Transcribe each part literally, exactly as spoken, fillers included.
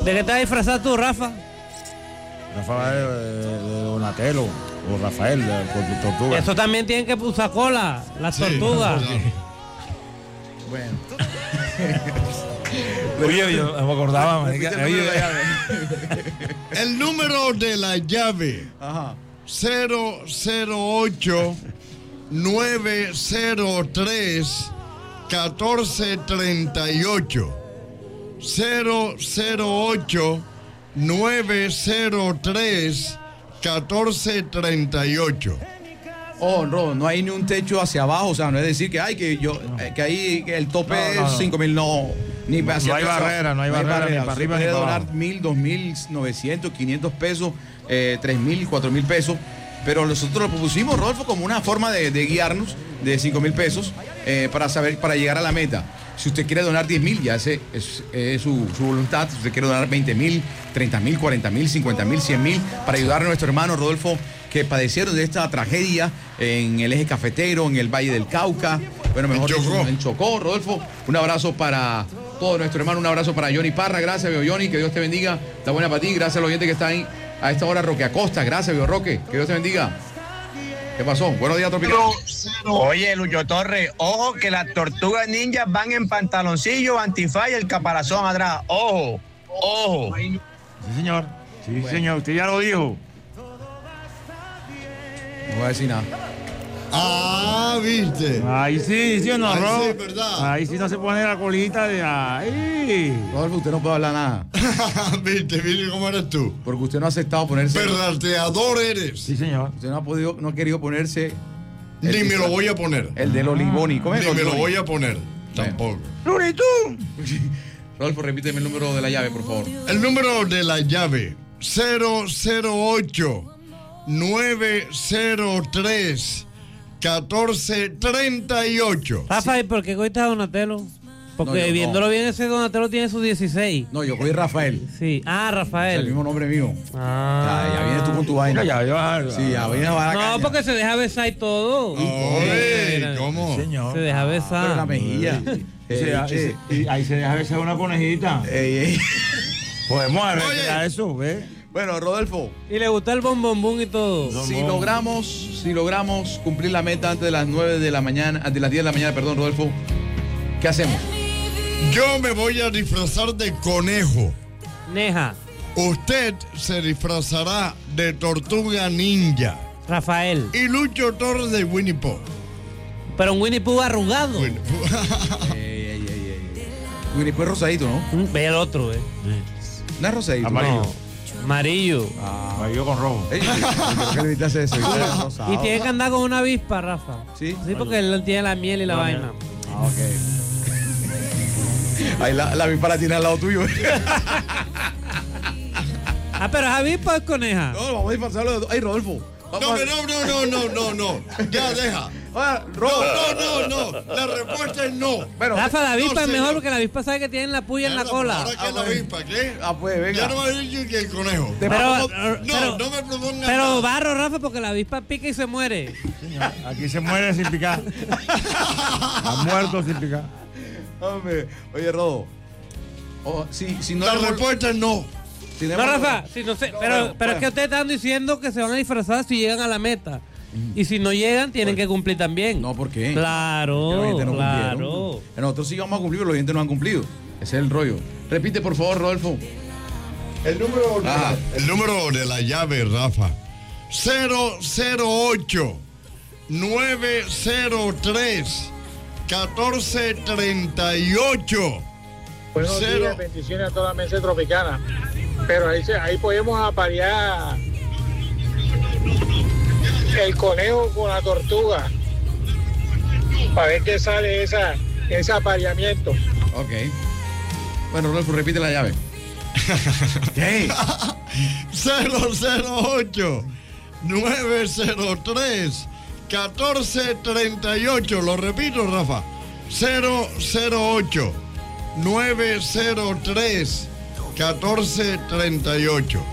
¿De qué estás disfrazado tú, Rafa? Rafael de, de Donatello o Rafael de, de Tortuga. Eso también tienen que usar cola, las sí, tortugas. Claro. Bueno. Oye, yo me acordaba, man. El número de la llave. Ajá. cero cero ocho nueve cero tres catorce treinta y ocho. cero cero ocho nueve cero tres catorce treinta y ocho. Oh, no, no hay ni un techo hacia abajo, o sea, no es decir que hay que yo no. eh, que ahí que el tope no, no, no. es cinco mil, no, ni no, hacia no hay barrera, no hay barrera, barrera ni para arriba ni para abajo. Donar mil, dos mil, novecientos, quinientos pesos, eh, tres mil, cuatro mil pesos, pero nosotros lo propusimos, Rodolfo, como una forma de, de guiarnos de cinco mil pesos eh, para saber, para llegar a la meta. Si usted quiere donar diez mil, ya ese es, es su, su voluntad. Si usted quiere donar veinte mil, treinta mil, cuarenta mil, cincuenta mil, cien mil, para ayudar a nuestro hermano Rodolfo, que padecieron de esta tragedia en el eje cafetero, en el Valle del Cauca, bueno, mejor en Chocó. en Chocó, Rodolfo. Un abrazo para todo nuestro hermano, un abrazo para Johnny Parra, gracias, viejo Johnny, que Dios te bendiga, está buena para ti, gracias a los oyentes que están ahí a esta hora, Roque Acosta, gracias, viejo Roque, que Dios te bendiga. ¿Qué pasó? Buenos días, Tropical. Oye, Lucho Torres, ojo que las tortugas ninjas van en pantaloncillo, antifaz y el caparazón atrás. Ojo, ojo. Sí, señor. Sí, bueno. señor, usted ya lo dijo. No voy a decir nada. Ah, ¿viste? Ahí sí, sí o no, Ahí Ro? sí, verdad. Ahí sí no se pone la colita de ahí. Rodolfo, usted no puede hablar nada. ¿Viste? ¿Viste cómo eres tú? Porque usted no ha aceptado ponerse... Perrateador eres. Sí, señor. Usted no ha podido, no ha querido ponerse... Ni me lo voy a poner. El del Olivoni. ¿Cómo es? Ni me lo voy a poner. Tampoco. ¡Luni, tú! Rodolfo, repíteme el número de la llave, por favor. El número de la llave. cero cero ocho nueve cero tres catorce treinta y ocho. Rafa, ¿y por qué cogiste a Donatello? Porque no, viéndolo no. bien, ese Donatello tiene sus dieciséis. No, yo cogí Rafael. Sí. Ah, Rafael. Es el mismo nombre mío. Ah. Ya, ya vienes tú con tu vaina. Ya, ya, ya. Sí, ya vienes a la No, caña. Porque se deja besar y todo. Oye, ¿cómo? Sí, señor. Se deja besar. Pero la mejilla. Eh, eh, eh, ahí se deja besar una conejita. Ey, ey. Podemos arreglar eso, ¿ves? Bueno, Rodolfo. Y le gusta el bombombón y todo. Si bombón. logramos, si logramos cumplir la meta antes de las nueve de la mañana, antes de las diez de la mañana, perdón, Rodolfo, ¿qué hacemos? Yo me voy a disfrazar de conejo. Neja. Usted se disfrazará de tortuga ninja. Rafael. Y Lucho Torres de Winnie Pooh. Pero un Winnie Pooh arrugado. Winnie Pooh. ey, ey, ey, ey. Winnie Pooh es rosadito, ¿no? Ve el otro, ¿eh? No es rosadito. Amarillo. No. Amarillo. Ah, amarillo con rojo. Ey, ¿qué le eso? Y tiene que andar con una avispa, Rafa. Sí. Sí, porque él tiene la miel y la, la vaina. Miel. Ah, ok. Ahí la, la avispa la tiene al lado tuyo. Ah, pero es avispa o es coneja. No, vamos a disfrazarlo de. Ay, Rodolfo. No, no, no, no, no, no, no. Ya deja. Ah, no, no, no, no. La respuesta es no. Bueno, Rafa, la avispa no, es mejor señor. Porque la avispa sabe que tiene la puya en la, la cola. ¿Ahora qué es la avispa? ¿Qué? Ah, pues, venga. Ya no me he dicho que el conejo. Pero, no, pero, no me propongan Pero nada. barro, Rafa, porque la avispa pica y se muere. Señor, aquí se muere sin picar. Ha muerto sin picar. Hombre, oye, Rodo. Oh, si, si no la le... respuesta es no. Si no, Rafa, si no sé, no, pero, no, pero es que ustedes están diciendo que se van a disfrazar si llegan a la meta. Mm. Y si no llegan, tienen pues, que cumplir también. No, ¿por qué? Claro, no claro. Nosotros sí vamos a cumplir, pero los oyentes no han cumplido. Ese es el rollo. Repite, por favor, Rodolfo. El número, de la, el número de la llave, Rafa. cero cero ocho nueve cero tres catorce treinta y ocho. Buenos Cero. días, bendiciones a toda la mesa tropicana. Pero ahí, ahí podemos aparear el conejo con la tortuga para ver qué sale esa, ese apareamiento. Ok. Bueno, Rodolfo, repite la llave. ¿Qué? cero cero ocho nueve cero tres catorce treinta y ocho. Lo repito, Rafa. cero cero ocho nueve cero tres catorce treinta y ocho.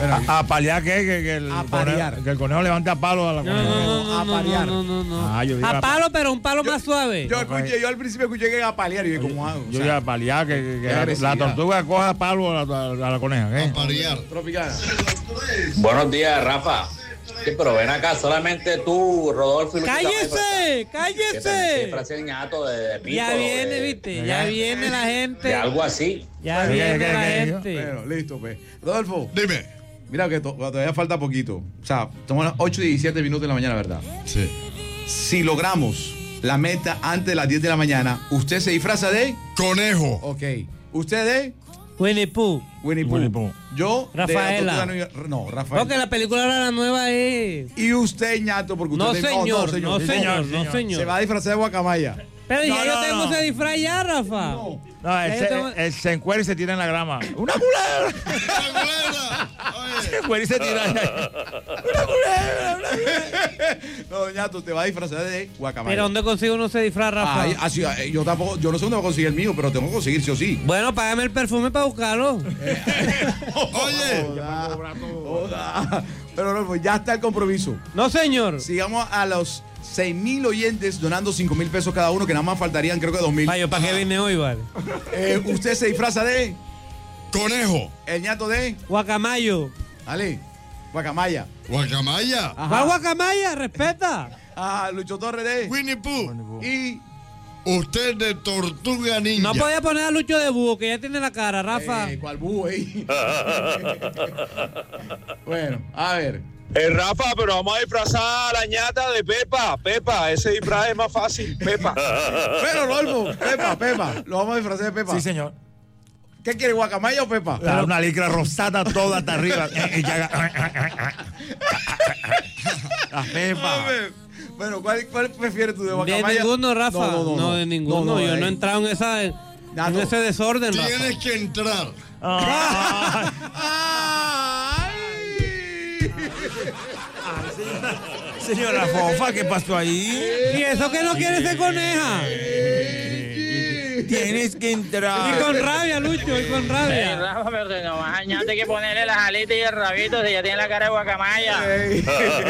A, a paliar que, que, que, el A conejo, parear. que el conejo levante a palo a la No, coneja. no, no, no, A no, parear. no, no, no. Ah, yo iba A a- palo, pero un palo más suave. Yo escuché, yo al principio escuché que era a paliar y yo como, ah, o Yo sea, iba a paliar que, que- que qué la, la agresividad. tortuga coja a palo a la, a la coneja. ¿eh? A parear. Tropicana. Buenos días, Rafa. Sí, pero ven acá, solamente tú, Rodolfo y Lucho ¡Cállese! Que te ¡Cállese! frase el ñato de, de pico, Ya viene, de- viste, ya viene la gente. de algo así. Ya ¿Qué, viene qué, la qué, qué? gente. Bueno, listo, pues. Rodolfo, Dime. mira que to- todavía falta poquito. O sea, estamos a las ocho y diecisiete minutos de la mañana, ¿verdad? Sí. Si logramos la meta antes de las diez de la mañana, ¿usted se disfraza de? Conejo. Ok. ¿Usted de? Winnie Pooh. Winnie Pooh. Winnie Pooh. Yo de la Rafaela. Tortuga Ninja- No, Rafael. Porque la película ahora la nueva es. Y usted, ñato, porque usted No, de- señor, oh, no, Sí, señor, señor, no, señor. señor. Se va a disfrazar de guacamaya. Pero No, ya yo no, tengo no. ese disfraz ya, Rafa. No, Ya él yo se, tengo- él se encuera y se tira en la grama. ¡Una culebra! ¡La culebra! Oye. Se encuera y se tira. ¡Una culebra! Una culebra! No, ñato, te va a disfrazar de guacamaya. Pero ¿dónde consigo uno ese disfraz, Rafa? Ay, así, eh, yo tampoco, yo no sé dónde va a conseguir el mío, pero tengo que conseguir sí o sí. Bueno, págame el perfume para buscarlo. Oye. Joda, joda. Pero no, pues ya está el compromiso. No, señor. Sigamos a los seis mil oyentes donando cinco mil pesos cada uno, que nada más faltarían creo que dos mil. Vaya, ¿para qué vine hoy, vale? Eh, usted se disfraza de Conejo. el ñato de, Guacamayo. dale, guacamaya. Guacamaya. ¿Cuál guacamaya? Respeta. Ah, Lucho Torres de Winnie Pooh. y Usted de Tortuga Ninja. No podía poner a Lucho de búho, que ya tiene la cara, Rafa. eh, ¿cuál búho, eh? Bueno, a ver. Eh, Rafa, pero vamos a disfrazar a la ñata de Pepa. Pepa, ese disfraz es más fácil. Pepa. Pero Rolfo, Pepa, Pepa, lo vamos a disfrazar de Pepa. Sí, señor. ¿Qué quiere, guacamaya o Pepa? La- una licra rosada toda hasta arriba. Eh, y ya- La A pepa. ver, bueno, ¿cuál, ¿cuál prefieres tú de De guacamaya? ninguno, Rafa. No, No, no, no, no. de ninguno. No, no, Yo no he ahí. entrado en, esa, en Nato. ese desorden, Rafa. Tienes que entrar. Ah. ¡Ay! Señora Fofa, ¿qué pasó ahí? ¿Y eso que no quiere ser coneja? Tienes que Y entrar. con rabia, Lucho, y con Eh, rabia. Rafa, pero que no más añade hay que ponerle las alitas y el rabito si ya tiene la cara de guacamaya. Ey.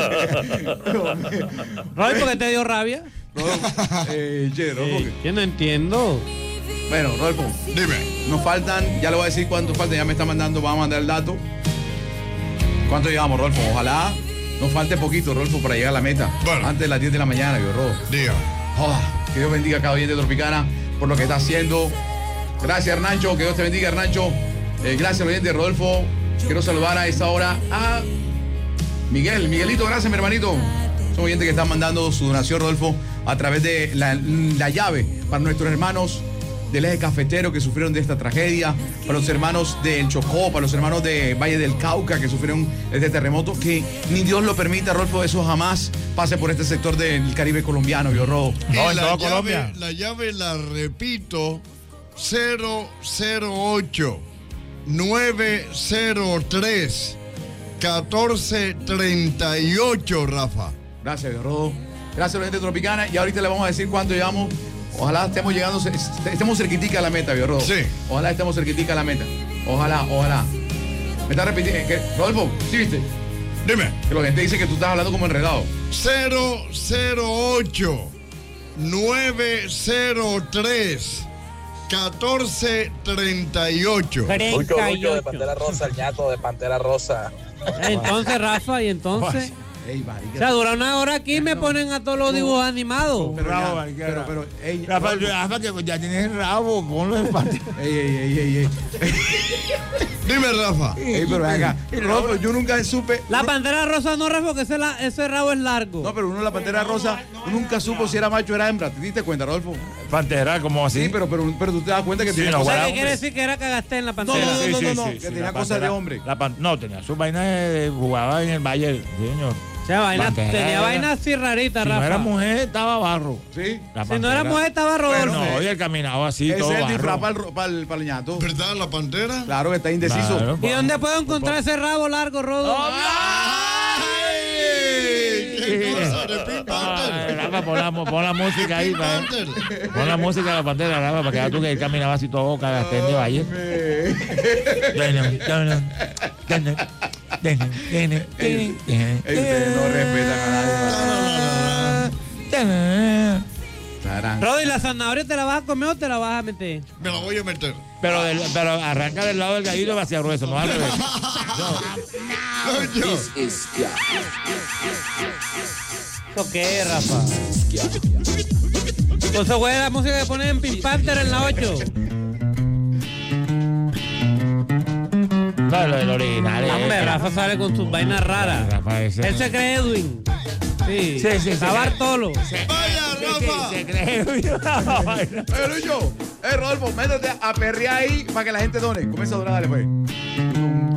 Roy, ¿por qué te dio rabia? Eh, che, Rolfo, Sí, yo no entiendo. bueno, Rolfo, Dime. nos faltan, ya le voy a decir cuánto falta, ya me está mandando, vamos a mandar el dato. ¿Cuánto llevamos, Rolfo? Ojalá nos falte poquito, Rolfo, para llegar a la meta. Bueno. Antes de las diez de la mañana, yo, Rolfo. Dígame. Joda, que Dios bendiga a cada oyente Tropicana por lo que está haciendo. Gracias, Hernancho. Que Dios te bendiga, Hernancho. Eh, gracias, oyente Rodolfo. Quiero saludar a esta hora a Miguel. Miguelito, gracias, mi hermanito. Son oyentes que están mandando su donación, Rodolfo, a través de la, la llave para nuestros hermanos del eje cafetero que sufrieron de esta tragedia, para los hermanos del Chocó, para los hermanos de Valle del Cauca que sufrieron este terremoto, que ni Dios lo permita, Rodolfo, eso jamás pase por este sector del Caribe colombiano, yo robo. Y No, en la toda llave, Colombia. la llave la repito, cero cero ocho nueve cero tres catorce treinta y ocho, Rafa. Gracias, Rodo. Gracias a la gente tropicana. Y ahorita le vamos a decir cuánto llevamos. Ojalá estemos llegando, estemos cerquitica a la meta, Rodo. Sí. Ojalá estemos cerquitica a la meta. Ojalá, ojalá. Me está repitiendo. ¿Qué? Rodolfo, ¿sí viste? Dime. Que la gente dice que tú estás hablando como enredado. cero cero ocho nueve cero tres catorce treinta y ocho. treinta y ocho. Rosa, el ñato de Pantera Rosa. Entonces, Rafa, y entonces. Ey, O marica. sea, dura una hora aquí y me ponen a todos los dibujos animados. Pero, Bravo, ya, marica. pero, pero, ey, Rafa, Rodolfo. Rafa, que ya tienes el rabo, ponlo en parte. ey, ey, ey, ey, ey. Dime, Rafa. Ey, pero ven acá. Rodolfo, yo nunca supe. La pantera rosa no, Rafa, porque ese, la- ese rabo es largo. No, pero uno la pantera rosa nunca supo si era macho o era hembra. ¿Te diste cuenta, Rodolfo? Pantera, como así. Sí, pero, pero, pero tú te das cuenta que Sí, tenía no, o cosas sea, bueno, ¿qué quiere hombre. decir que era cagaste en la No, pantera? no, no, no, no, que tenía la cosas de pantera- hombre. la pan- no, tenía su vaina de, jugaba en el Valle, señor. O sea, vaina, Pantera tenía era- vainas así raritas, Si Rafa. no era mujer, estaba barro. ¿Sí? La Si no era pantera- mujer, estaba Rodolfo. No, y él caminaba así, Ese todo es el disfraz barro. para el, ro- para el, para el ñato. ¿Verdad, la pantera? Claro que está indeciso. Claro. ¿Y dónde puedo encontrar ese rabo largo, Rodo? ¡Ay! ¿Qué cosa? ¿De Pink Ay, Panther? Rafa, pon la, pon la música ahí, Pink pa, Panther. pon la música de la pantera, Rafa, para que veas tú que él caminaba así todo cagaste de Valle. Ustedes no respetan a nadie. Tarán. Rodi, ¿la zanahoria te la vas a comer o te la vas a meter? Me la voy a meter. Pero, del, pero arranca del lado del gallito hacia grueso, no al revés. No, yo. ¿Eso qué, Rafa? Pues se juega la música que ponen en Pink Panther en la ocho. No, lo del original. Hombre, es, Rafa sale con sus vainas raras. Rafa, ese- Él se cree Edwin. Sí, Sí, sí, sí. está Bartolo. Vaya, Rafa. Se cree. Eh, Lucho, eh, Rodolfo, métete a perrear ahí para que la gente done. Comienza a donar, dale, pues.